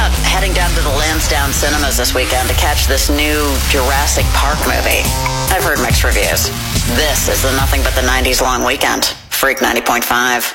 about heading down to the Lansdowne Cinemas this weekend to catch this new Jurassic Park movie? I've heard mixed reviews. This is the Nothing But the 90s Long Weekend. Freak 90.5.